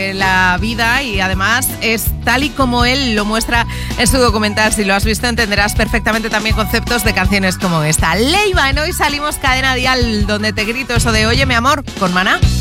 la vida y además es tal y como él lo muestra en su documental. Si lo has visto entenderás perfectamente también conceptos de canciones como esta. Leiva, en Hoy Salimos, Cadena Dial, donde te grito eso de oye mi amor, con Maná.